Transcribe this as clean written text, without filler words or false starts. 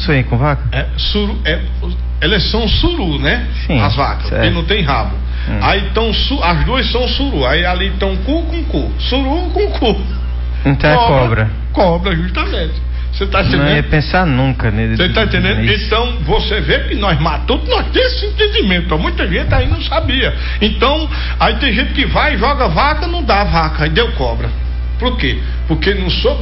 isso aí com vaca? Elas são suru, né? Sim, as vacas, porque não tem rabo. Aí então as duas são suru. Aí ali estão cu com cu. Suru com cu. Então é cobra. Cobra, justamente. Você tá entendendo? Não ia pensar nunca nele. Você tá entendendo? Então, você vê que nós matamos, nós temos esse entendimento. Muita gente aí não sabia. Então, aí tem gente que vai e joga vaca, não dá vaca, aí deu cobra. Por quê? Porque não soube